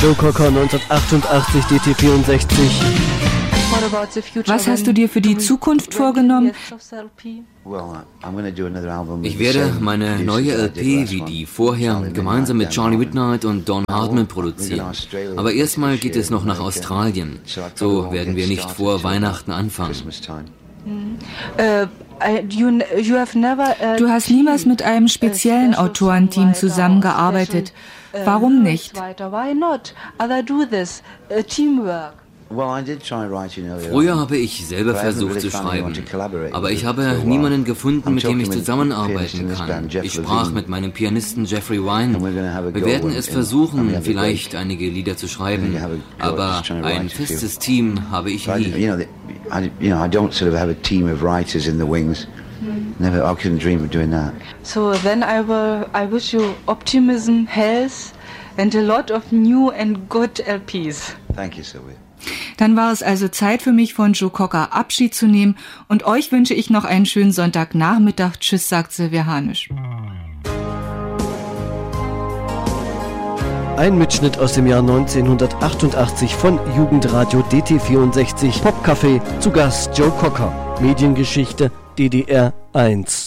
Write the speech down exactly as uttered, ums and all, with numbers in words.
Joe Cocker, neunzehnhundertachtundachtzig, D T vierundsechzig. Was hast du dir für die Zukunft vorgenommen? Ich werde meine neue L P wie die vorher gemeinsam mit Charlie Midnight und Don Hardman produzieren. Aber erstmal geht es noch nach Australien. So werden wir nicht vor Weihnachten anfangen. Du hast niemals mit einem speziellen Autorenteam zusammengearbeitet. Warum nicht? Früher habe ich selber versucht zu schreiben, aber ich habe niemanden gefunden, mit dem ich zusammenarbeiten kann. Ich sprach mit meinem Pianisten Jeffrey Wine. Wir werden es versuchen, vielleicht einige Lieder zu schreiben, aber ein festes Team habe ich nie. Never, I couldn't dream of doing that. So then I will, I wish you optimism, health and a lot of new and good L Ps. Thank you, Sylvia. Dann war es also Zeit für mich, von Joe Cocker Abschied zu nehmen. Und euch wünsche ich noch einen schönen Sonntagnachmittag. Tschüss, sagt Sylvia Hanisch. Ein Mitschnitt aus dem Jahr neunzehnhundertachtundachtzig von Jugendradio D T vierundsechzig Popcafé. Zu Gast Joe Cocker. Mediengeschichte D D R eins.